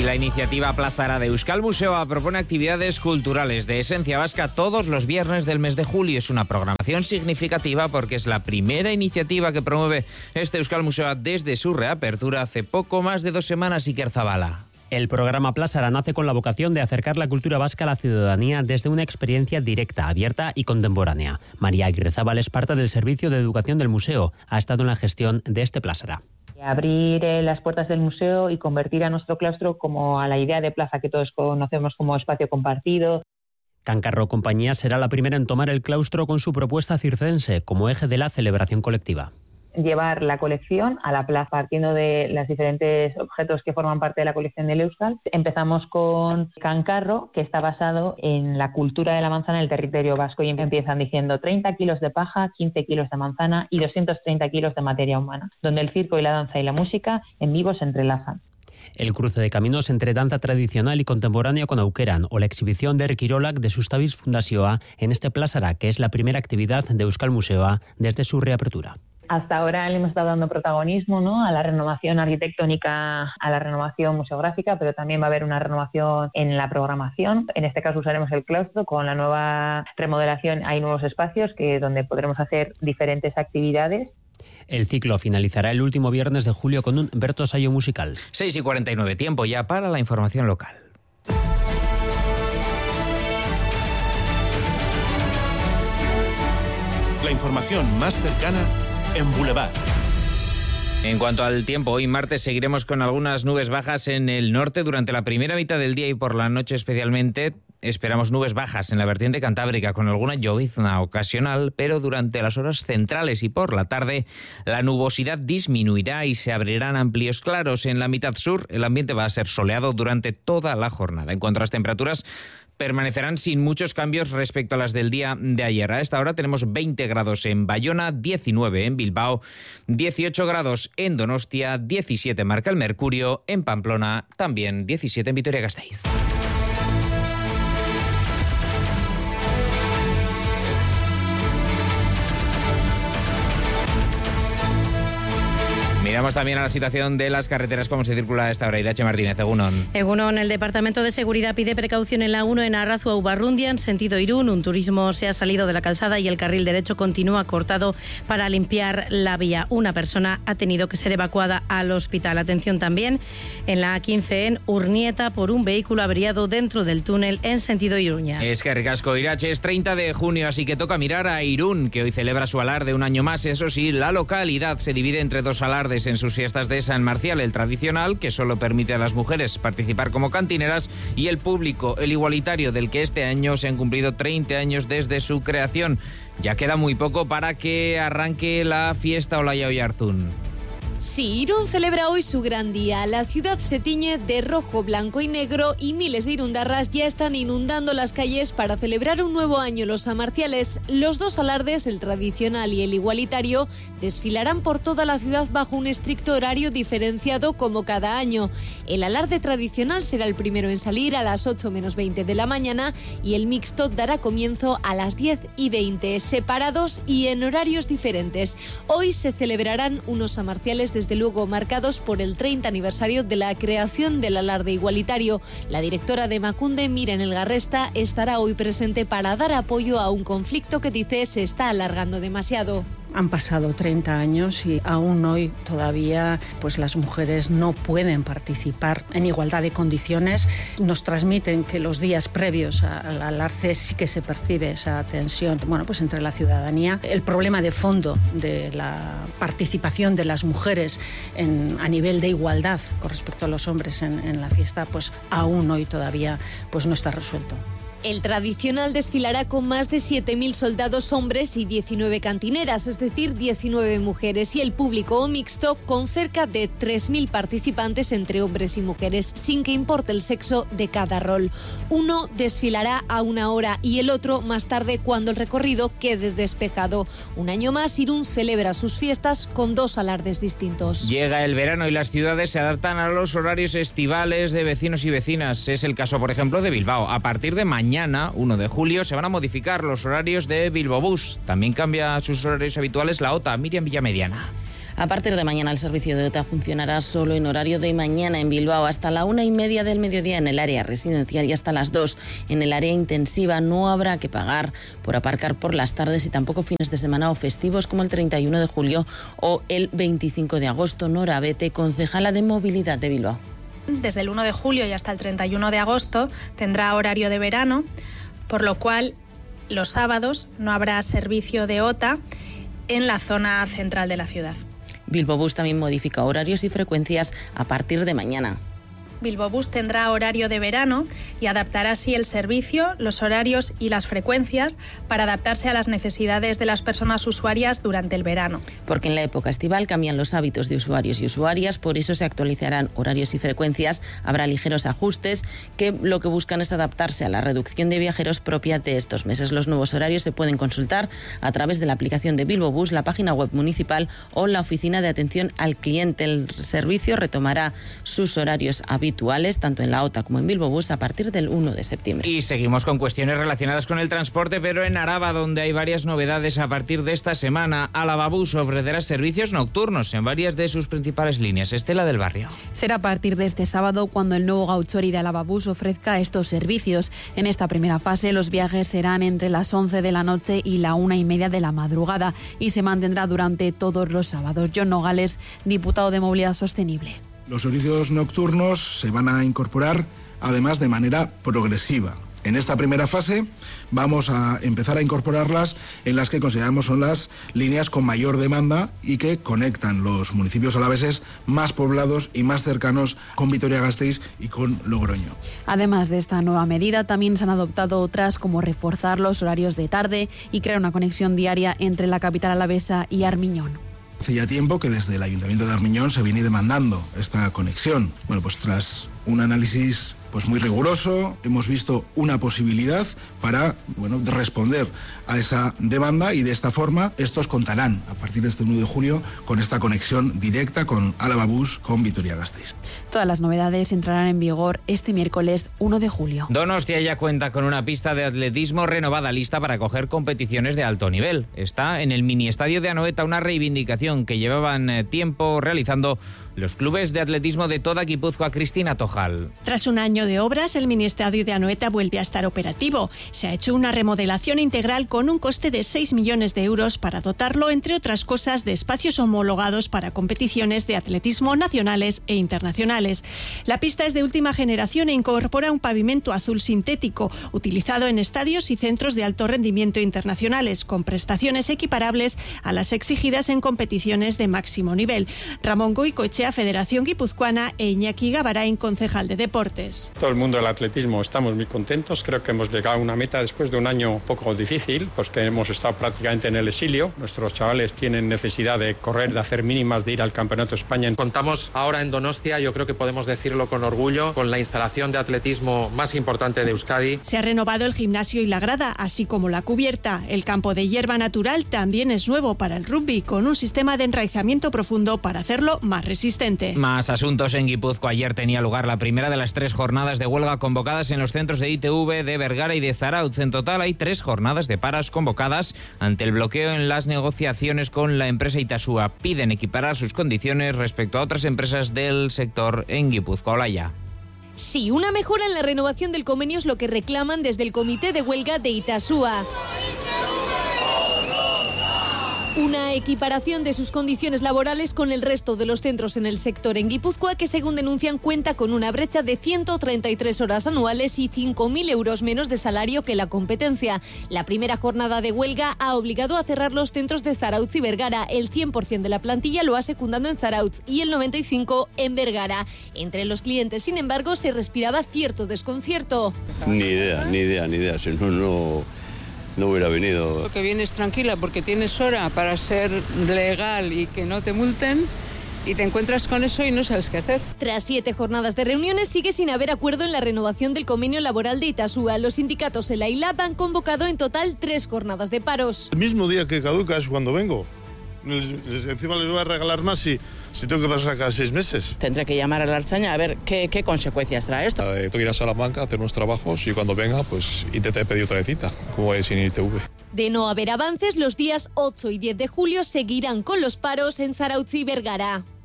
la iniciativa Plazara de Euskal Museoa propone actividades culturales de esencia vasca todos los viernes del mes de julio. Es una programación significativa porque es la primera iniciativa que promueve este Euskal Museoa desde su reapertura hace poco más de 2 semanas. Iker Zabala. El programa Plazara nace con la vocación de acercar la cultura vasca a la ciudadanía desde una experiencia directa, abierta y contemporánea. María Aguirrezábal es parte del Servicio de Educación del Museo. Ha estado en la gestión de este Plazara. Abrir las puertas del museo y convertir a nuestro claustro como a la idea de plaza que todos conocemos como espacio compartido. Cancarro Compañía será la primera en tomar el claustro con su propuesta circense como eje de la celebración colectiva. Llevar la colección a la plaza partiendo de los diferentes objetos que forman parte de la colección del Euskal. Empezamos con Cancarro, que está basado en la cultura de la manzana en el territorio vasco, y empiezan diciendo 30 kilos de paja, 15 kilos de manzana y 230 kilos de materia humana, donde el circo y la danza y la música en vivo se entrelazan. El cruce de caminos entre danza tradicional y contemporánea con Aukeran o la exhibición de Erkirolak de Sustavis Fundazioa en este Plazara, que es la primera actividad de Euskal Museoa desde su reapertura. Hasta ahora le hemos estado dando protagonismo, ¿no?, a la renovación arquitectónica, a la renovación museográfica, pero también va a haber una renovación en la programación. En este caso usaremos el claustro. Con la nueva remodelación hay nuevos espacios donde podremos hacer diferentes actividades. El ciclo finalizará el último viernes de julio con un bertsosaio musical. 6:49, tiempo ya para la información local. La información más cercana en Boulevard. En cuanto al tiempo, hoy martes seguiremos con algunas nubes bajas en el norte durante la primera mitad del día y por la noche especialmente. Esperamos nubes bajas en la vertiente cantábrica con alguna llovizna ocasional, pero durante las horas centrales y por la tarde la nubosidad disminuirá y se abrirán amplios claros. En la mitad sur el ambiente va a ser soleado durante toda la jornada. En cuanto a las temperaturas, permanecerán sin muchos cambios respecto a las del día de ayer. A esta hora tenemos 20 grados en Bayona, 19 en Bilbao, 18 grados en Donostia, 17 marca el mercurio, en Pamplona también 17 en Vitoria-Gasteiz. Miramos también a la situación de las carreteras, cómo se circula a esta hora. Irache Martínez, Egunon. Egunon, el Departamento de Seguridad pide precaución en la 1 en Arrazua-Ubarrundia, en sentido Irún. Un turismo se ha salido de la calzada y el carril derecho continúa cortado para limpiar la vía. Una persona ha tenido que ser evacuada al hospital. Atención también en la A15 en Urnieta por un vehículo averiado dentro del túnel en sentido Iruña. Es que ricasco, Irache, es 30 de junio, así que toca mirar a Irún, que hoy celebra su alarde un año más. Eso sí, la localidad se divide entre 2 alardes en sus fiestas de San Marcial, el tradicional, que solo permite a las mujeres participar como cantineras, y el público, el igualitario, del que este año se han cumplido 30 años desde su creación. Ya queda muy poco para que arranque la fiesta Olaya Oyarzún. Sí, Irún celebra hoy su gran día. La ciudad se tiñe de rojo, blanco y negro y miles de irundarras ya están inundando las calles para celebrar un nuevo año. Los samarciales, los 2 alardes, el tradicional y el igualitario, desfilarán por toda la ciudad bajo un estricto horario diferenciado como cada año. El alarde tradicional será el primero en salir a las 8 menos 20 de la mañana y el mixto dará comienzo a las 10:20, separados y en horarios diferentes. Hoy se celebrarán unos samarciales desde luego marcados por el 30 aniversario de la creación del alarde igualitario. La directora de Emakunde, Miren Elgarresta, estará hoy presente para dar apoyo a un conflicto que dice se está alargando demasiado. Han pasado 30 años y aún hoy todavía pues las mujeres no pueden participar en igualdad de condiciones. Nos transmiten que los días previos al alarde sí que se percibe esa tensión, pues entre la ciudadanía. El problema de fondo de la participación de las mujeres a nivel de igualdad con respecto a los hombres en la fiesta, pues aún hoy todavía no está resuelto. El tradicional desfilará con más de 7.000 soldados hombres y 19 cantineras, es decir, 19 mujeres, y el público mixto con cerca de 3.000 participantes entre hombres y mujeres, sin que importe el sexo de cada rol. Uno desfilará a una hora y el otro más tarde cuando el recorrido quede despejado. Un año más, Irún celebra sus fiestas con 2 alardes distintos. Llega el verano y las ciudades se adaptan a los horarios estivales de vecinos y vecinas. Es el caso, por ejemplo, de Bilbao. A partir de mañana, 1 de julio, se van a modificar los horarios de Bilbobús. También cambia sus horarios habituales la OTA. Miriam Villamediana. A partir de mañana el servicio de OTA funcionará solo en horario de mañana en Bilbao hasta la 1:30 del mediodía en el área residencial y hasta las 2 en el área intensiva. No habrá que pagar por aparcar por las tardes y tampoco fines de semana o festivos como el 31 de julio o el 25 de agosto. Nora Bete, concejala de Movilidad de Bilbao. Desde el 1 de julio y hasta el 31 de agosto tendrá horario de verano, por lo cual los sábados no habrá servicio de OTA en la zona central de la ciudad. Bilbao Bus también modifica horarios y frecuencias a partir de mañana. Bilbao Bus tendrá horario de verano y adaptará así el servicio, los horarios y las frecuencias para adaptarse a las necesidades de las personas usuarias durante el verano. Porque en la época estival cambian los hábitos de usuarios y usuarias, por eso se actualizarán horarios y frecuencias, habrá ligeros ajustes que lo que buscan es adaptarse a la reducción de viajeros propia de estos meses. Los nuevos horarios se pueden consultar a través de la aplicación de Bilbao Bus, la página web municipal o la oficina de atención al cliente. El servicio retomará sus horarios habituales tanto en la OTA como en Bilbao Bus a partir del 1 de septiembre. Y seguimos con cuestiones relacionadas con el transporte, pero en Araba, donde hay varias novedades a partir de esta semana. Álava Bus ofrecerá servicios nocturnos en varias de sus principales líneas. Estela del Barrio. Será a partir de este sábado cuando el nuevo Gauchori de Álava Bus ofrezca estos servicios. En esta primera fase los viajes serán entre las 11 de la noche y la 1:30 de la madrugada y se mantendrá durante todos los sábados. John Nogales, diputado de Movilidad Sostenible. Los servicios nocturnos se van a incorporar, además, de manera progresiva. En esta primera fase vamos a empezar a incorporarlas en las que consideramos son las líneas con mayor demanda y que conectan los municipios alaveses más poblados y más cercanos con Vitoria-Gasteiz y con Logroño. Además de esta nueva medida, también se han adoptado otras como reforzar los horarios de tarde y crear una conexión diaria entre la capital alavesa y Armiñón. Hace ya tiempo que desde el Ayuntamiento de Armiñón se viene demandando esta conexión. Bueno, pues tras un análisis muy riguroso, hemos visto una posibilidad para responder a esa demanda y de esta forma estos contarán a partir de este 1 de julio con esta conexión directa con Álava Bus con Vitoria-Gasteiz. Todas las novedades entrarán en vigor este miércoles 1 de julio. Donostia ya cuenta con una pista de atletismo renovada lista para acoger competiciones de alto nivel. Está en el mini estadio de Anoeta, una reivindicación que llevaban tiempo realizando los clubes de atletismo de toda Guipúzcoa. Cristina Tojal. Tras un año de obras, el miniestadio de Anoeta vuelve a estar operativo. Se ha hecho una remodelación integral con un coste de 6 millones de euros para dotarlo, entre otras cosas, de espacios homologados para competiciones de atletismo nacionales e internacionales. La pista es de última generación e incorpora un pavimento azul sintético, utilizado en estadios y centros de alto rendimiento internacionales, con prestaciones equiparables a las exigidas en competiciones de máximo nivel. Ramón Goicoechea, Federación Guipuzcoana, e Iñaki Gabarain, concejal de Deportes. Todo el mundo del atletismo estamos muy contentos. Creo que hemos llegado a una meta después de un año un poco difícil, pues que hemos estado prácticamente en el exilio. Nuestros chavales tienen necesidad de correr, de hacer mínimas, de ir al Campeonato de España. Contamos ahora en Donostia, yo creo que podemos decirlo con orgullo, con la instalación de atletismo más importante de Euskadi. Se ha renovado el gimnasio y la grada, así como la cubierta. El campo de hierba natural también es nuevo para el rugby, con un sistema de enraizamiento profundo para hacerlo más resistente. Más asuntos en Guipúzcoa. Ayer tenía lugar la primera de las 3 jornadas de huelga convocadas en los centros de ITV, de Vergara y de Zarautz. En total hay 3 jornadas de paras convocadas ante el bloqueo en las negociaciones con la empresa Itasúa. Piden equiparar sus condiciones respecto a otras empresas del sector en Guipúzcoa. Olaya. Sí, una mejora en la renovación del convenio es lo que reclaman desde el comité de huelga de Itasúa. Una equiparación de sus condiciones laborales con el resto de los centros en el sector en Guipúzcoa, que según denuncian cuenta con una brecha de 133 horas anuales y 5.000 euros menos de salario que la competencia. La primera jornada de huelga ha obligado a cerrar los centros de Zarautz y Vergara. El 100% de la plantilla lo ha secundado en Zarautz y el 95% en Vergara. Entre los clientes, sin embargo, se respiraba cierto desconcierto. Ni idea. Si no hubiera venido. Lo que vienes tranquila porque tienes hora para ser legal y que no te multen, y te encuentras con eso y no sabes qué hacer. Tras 7 jornadas de reuniones sigue sin haber acuerdo en la renovación del convenio laboral de Itasúa. Los sindicatos en la ILAB han convocado en total 3 jornadas de paros. El mismo día que caduca es cuando vengo. Encima les voy a regalar más si tengo que pasar cada 6 meses. Tendré que llamar a la Ertzaintza a ver qué consecuencias trae esto. Tengo que ir a Salamanca a hacer unos trabajos y cuando venga, pues intentaré pedir otra cita, como es sin ITV. De no haber avances, los días 8 y 10 de julio seguirán con los paros en Zarautz y Bergara.